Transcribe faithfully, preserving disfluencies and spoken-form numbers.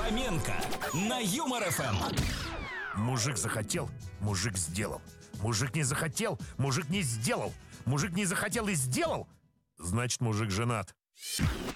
Фоменко на Юмор эф эм. Мужик захотел, мужик сделал. Мужик не захотел, мужик не сделал. Мужик не захотел и сделал, значит, мужик женат.